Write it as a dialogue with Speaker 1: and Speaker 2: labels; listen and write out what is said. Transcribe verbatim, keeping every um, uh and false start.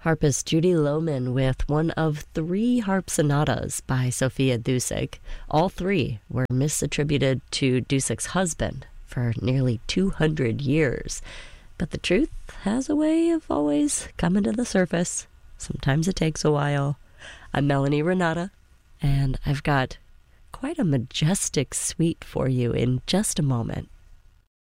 Speaker 1: Harpist Judy Lohman with one of three harp sonatas by Sophia Dusick. All three were misattributed to Dusick's husband for nearly two hundred years. But the truth has a way of always coming to the surface. Sometimes it takes a while. I'm Melanie Renata, and I've got quite a majestic suite for you in just a moment.